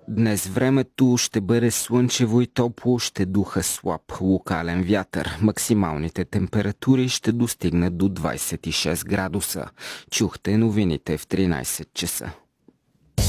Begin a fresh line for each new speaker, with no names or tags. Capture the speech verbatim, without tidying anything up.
Днес времето ще бъде слънчево и топло, ще духа слаб локален вятър. Максималните температури ще достигнат до двадесет и шест градуса. Чухте новините в тринадесет часа.